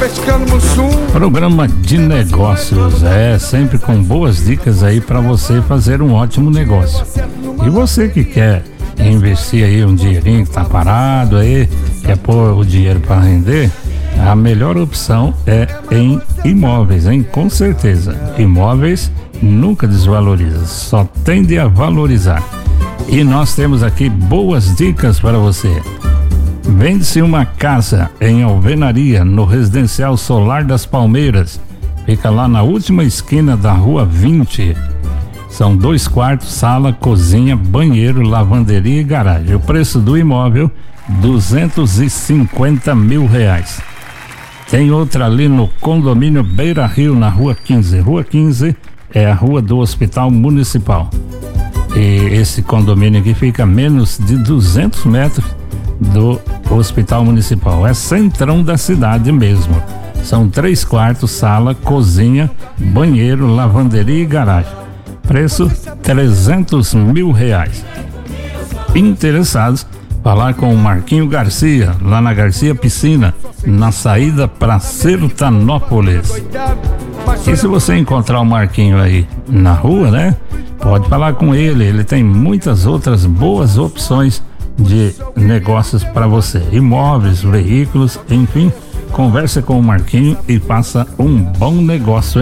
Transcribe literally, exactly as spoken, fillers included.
Programa de negócios, é sempre com boas dicas aí para você fazer um ótimo negócio. E você que quer investir aí um dinheirinho que tá parado aí, quer pôr o dinheiro para render, a melhor opção é em imóveis, hein? Com certeza. Imóveis nunca desvaloriza, só tende a valorizar. E nós temos aqui boas dicas para você. Vende-se uma casa em Alvenaria, no Residencial Solar das Palmeiras. Fica lá na última esquina da Rua vinte. São dois quartos, sala, cozinha, banheiro, lavanderia e garagem. O preço do imóvel, duzentos e cinquenta mil reais. Tem outra ali no condomínio Beira Rio, na Rua quinze. Rua quinze é a rua do Hospital Municipal. E esse condomínio aqui fica a menos de duzentos metros do Hospital Municipal. É centrão da cidade mesmo. São três quartos, sala, cozinha, banheiro, lavanderia e garagem. Preço trezentos mil reais. Interessados, falar com o Marquinho Garcia, lá na Garcia Piscina, na saída para Sertanópolis. E se você encontrar o Marquinho aí na rua, né? Pode falar com ele, ele tem muitas outras boas opções de negócios para você, imóveis, veículos, enfim, converse com o Marquinho e faça um bom negócio.